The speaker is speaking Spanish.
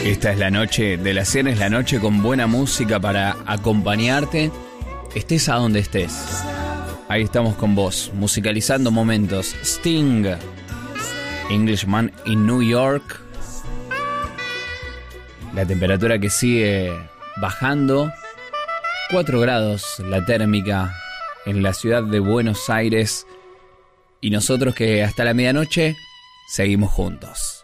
Esta es la noche de la cena, es la noche con buena música para acompañarte, estés a donde estés. Ahí estamos con vos, musicalizando momentos. Sting, Englishman in New York. La temperatura que sigue bajando. 4 grados la térmica en la ciudad de Buenos Aires. Y nosotros que hasta la medianoche seguimos juntos.